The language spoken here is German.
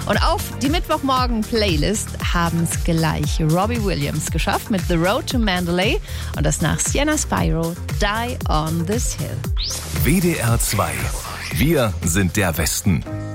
Und auf die Mittwochmorgen-Playlist haben es gleich Robbie Williams geschafft mit The Road to Mandalay und das nach Sienna Spyro, Die on This Hill. WDR 2. Wir sind der Westen.